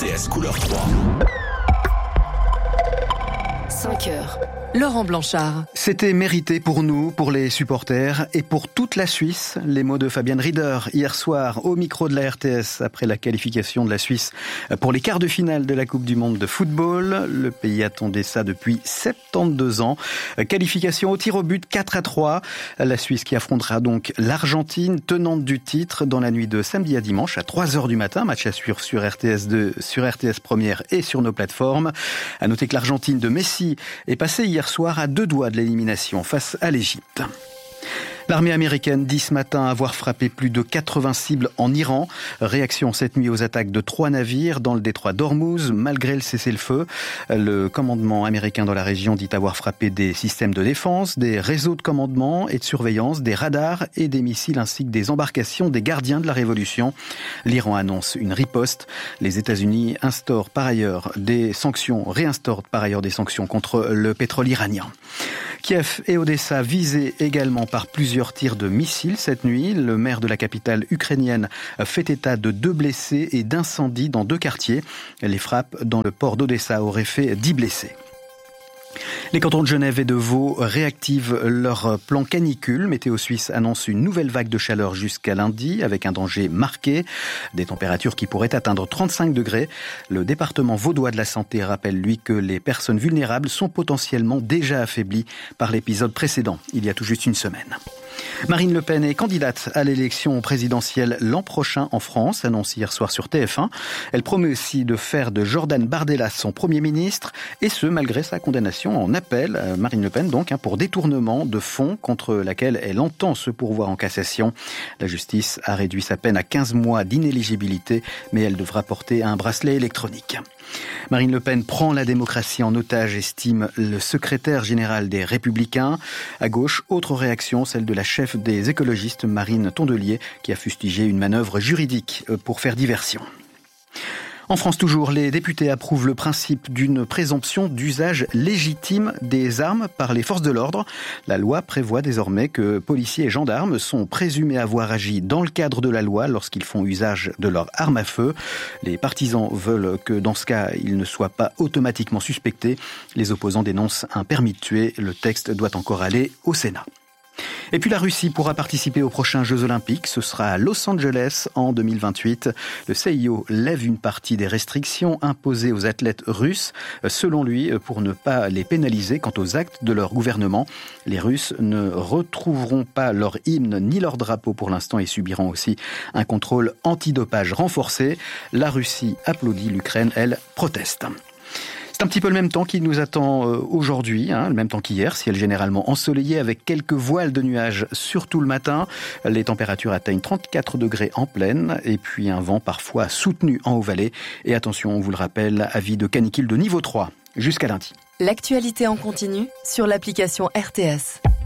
RTS couleur 3. 5 heures. Laurent Blanchard. C'était mérité pour nous, pour les supporters et pour toute la Suisse. Les mots de Fabian Rieder hier soir au micro de la RTS après la qualification de la Suisse pour les quarts de finale de la Coupe du Monde de football. Le pays attendait ça depuis 72 ans. Qualification au tir au but 4-3. La Suisse qui affrontera donc l'Argentine, tenante du titre, dans la nuit de samedi à dimanche à 3h du matin. Match à suivre sur RTS2, sur RTS Première et sur nos plateformes. À noter que l'Argentine de Messi est passée hier soir à 2 doigts de l'élimination face à l'Égypte. L'armée américaine dit ce matin avoir frappé plus de 80 cibles en Iran. Réaction cette nuit aux attaques de 3 navires dans le détroit d'Ormuz, malgré le cessez-le-feu. Le commandement américain dans la région dit avoir frappé des systèmes de défense, des réseaux de commandement et de surveillance, des radars et des missiles ainsi que des embarcations des gardiens de la révolution. L'Iran annonce une riposte. Les États-Unis réinstaurent par ailleurs des sanctions contre le pétrole iranien. Kiev et Odessa visés également par plusieurs tirs de missiles cette nuit. Le maire de la capitale ukrainienne fait état de 2 blessés et d'incendies dans 2 quartiers. Les frappes dans le port d'Odessa auraient fait 10 blessés. Les cantons de Genève et de Vaud réactivent leur plan canicule. Météo Suisse annonce une nouvelle vague de chaleur jusqu'à lundi avec un danger marqué. Des températures qui pourraient atteindre 35 degrés. Le département vaudois de la santé rappelle, lui, que les personnes vulnérables sont potentiellement déjà affaiblies par l'épisode précédent, il y a tout juste une semaine. Marine Le Pen est candidate à l'élection présidentielle l'an prochain en France, annonce hier soir sur TF1. Elle promet aussi de faire de Jordan Bardella son Premier ministre, et ce, malgré sa condamnation en appel, Marine Le Pen donc, pour détournement de fonds contre laquelle elle entend se pourvoir en cassation. La justice a réduit sa peine à 15 mois d'inéligibilité, mais elle devra porter un bracelet électronique. Marine Le Pen prend la démocratie en otage, estime le secrétaire général des Républicains. À gauche, autre réaction, celle de la chef des écologistes, Marine Tondelier, qui a fustigé une manœuvre juridique pour faire diversion. En France toujours, les députés approuvent le principe d'une présomption d'usage légitime des armes par les forces de l'ordre. La loi prévoit désormais que policiers et gendarmes sont présumés avoir agi dans le cadre de la loi lorsqu'ils font usage de leur arme à feu. Les partisans veulent que dans ce cas, ils ne soient pas automatiquement suspectés. Les opposants dénoncent un permis de tuer. Le texte doit encore aller au Sénat. Et puis la Russie pourra participer aux prochains Jeux Olympiques. Ce sera à Los Angeles en 2028. Le CIO lève une partie des restrictions imposées aux athlètes russes, selon lui, pour ne pas les pénaliser quant aux actes de leur gouvernement. Les Russes ne retrouveront pas leur hymne ni leur drapeau pour l'instant et subiront aussi un contrôle antidopage renforcé. La Russie applaudit, l'Ukraine, elle, proteste. C'est un petit peu le même temps qui nous attend aujourd'hui, le même temps qu'hier, ciel généralement ensoleillé avec quelques voiles de nuages, surtout le matin. Les températures atteignent 34 degrés en plaine et puis un vent parfois soutenu en haut-vallée. Et attention, on vous le rappelle, avis de canicule de niveau 3 jusqu'à lundi. L'actualité en continu sur l'application RTS.